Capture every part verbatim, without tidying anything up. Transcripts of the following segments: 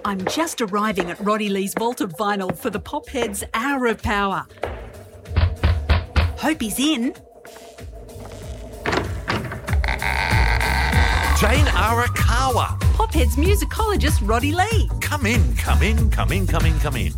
I'm just arriving at Roddy Lee's Vault of Vinyl for the Popheads Hour of Power. Hope he's in. Jane Arakawa. Popheads musicologist Roddy Lee. Come in, come in, come in, come in, come in.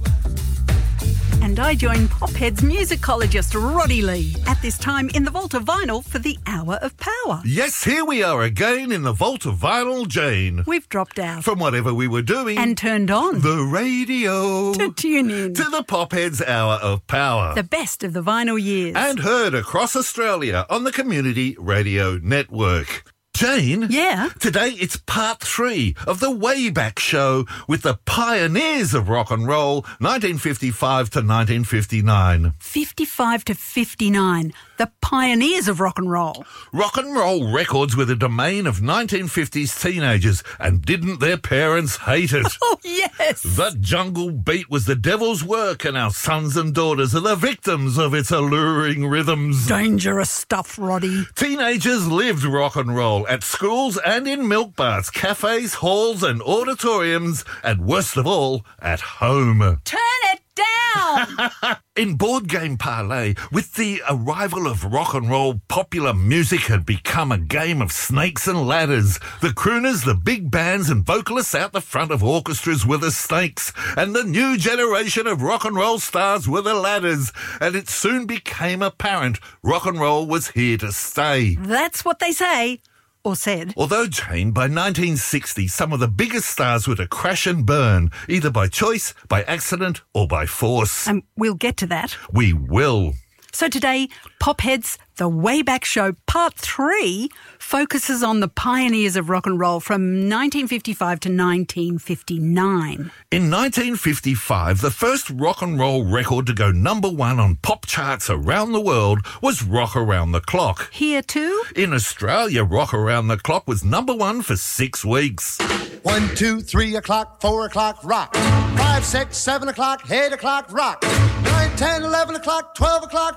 And I join Popheads musicologist Roddy Lee at this time in the Vault of Vinyl for the Hour of Power. Yes, here we are again in the Vault of Vinyl, Jane. We've dropped out. From whatever we were doing. And turned on. The radio. To tune in. To the Popheads Hour of Power. The best of the vinyl years. And heard across Australia on the Community Radio Network. Jane? Yeah? Today it's part three of the Wayback Show with the pioneers of rock and roll, nineteen fifty-five to nineteen fifty-nine. fifty-five to fifty-nine. The pioneers of rock and roll. Rock and roll records were the domain of nineteen fifties teenagers, and didn't their parents hate it? Oh, yes! The jungle beat was the devil's work, and our sons and daughters are the victims of its alluring rhythms. Dangerous stuff, Roddy. Teenagers lived rock and roll at schools and in milk bars, cafes, halls and auditoriums, and worst of all, at home. Turn it down! In Board Game Parlay, with the arrival of rock and roll, popular music had become a game of snakes and ladders. The crooners, the big bands and vocalists out the front of orchestras were the snakes, and the new generation of rock and roll stars were the ladders. And it soon became apparent rock and roll was here to stay. That's what they say. Or said. Although, Jane, by nineteen sixty, some of the biggest stars were to crash and burn, either by choice, by accident, or by force. And we'll get to that. We will. So today, Popheads, the Wayback Show, Part three, focuses on the pioneers of rock and roll from nineteen fifty-five to nineteen fifty-nine. In nineteen fifty-five, the first rock and roll record to go number one on pop charts around the world was Rock Around the Clock. Here too? In Australia, Rock Around the Clock was number one for six weeks. One, two, three o'clock, four o'clock, rock. Five, six, seven o'clock, eight o'clock, rock. Nine, ten, eleven o'clock, twelve o'clock,